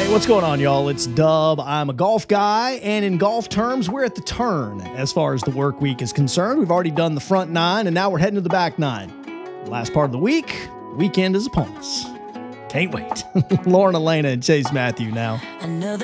What's going on, y'all? It's Dub. I'm a golf guy, and in golf terms, we're at the turn as far as the work week is concerned. We've already done the front nine, and now we're heading to the back nine. The last part of the weekend is upon us. Can't wait. Lauren Elena and Chase Matthew now. Another